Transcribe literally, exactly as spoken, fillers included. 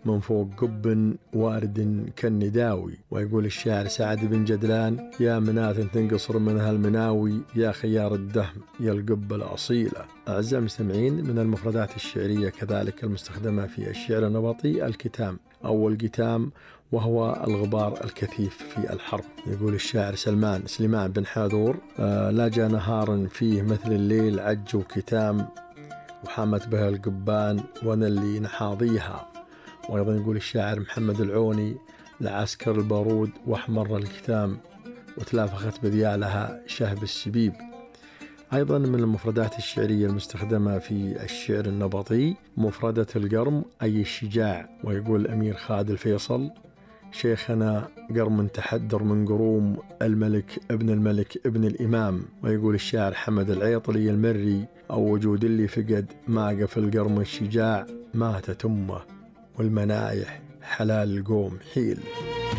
من فوق قب وارد كالنداوي. ويقول الشاعر سعد بن جدلان: يا مناة تنقصر منها المناوي، يا خيار الدهم يا القب الأصيلة. أعزائي المستمعين، من المفردات الشعرية كذلك المستخدمة في الشعر النبطي الكتام أو القتام، وهو الغبار الكثيف في الحرب. يقول الشاعر سلمان سليمان بن حاذور: آه لا جاء نهار فيه مثل الليل عج وكتام، وحامت بها القبان وانا اللي نحاضيها. وأيضا يقول الشاعر محمد العوني: لعسكر البارود واحمر الكتام، وتلافخت بذيالها شهب السبيب. أيضا من المفردات الشعرية المستخدمة في الشعر النبطي مفردة القرم أي الشجاع. ويقول الأمير خالد الفيصل: شيخنا قرم تحدر من قروم الملك ابن الملك ابن الإمام. ويقول الشاعر حمد العيطلي المري: أو وجود اللي فقد ما قف القرم الشجاع، مات تمه والمنايح حلال القوم حيل.